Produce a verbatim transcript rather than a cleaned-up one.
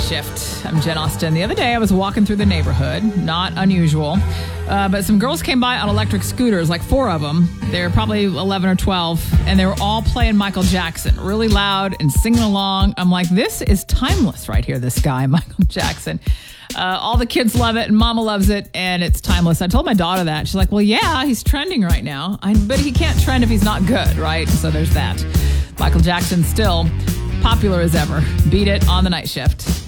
shift. I'm Jen Austen. The other day I was walking through the neighborhood, not unusual, uh, but some girls came by on electric scooters, like four of them. They were probably eleven or twelve, and they were all playing Michael Jackson, really loud and singing along. I'm like, this is timeless right here, this guy, Michael Jackson. Uh, all the kids love it, and Mama loves it, and it's timeless. I told my daughter that. She's like, well, yeah, he's trending right now, I, but he can't trend if he's not good, right? So there's that. Michael Jackson still popular as ever. Beat it on the night shift.